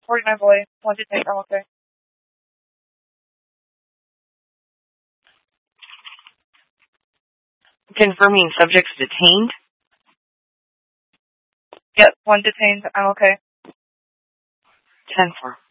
49 boy, 1 detained, I'm okay. Confirming subjects detained. Yep, 1 detained, I'm okay. 10-4.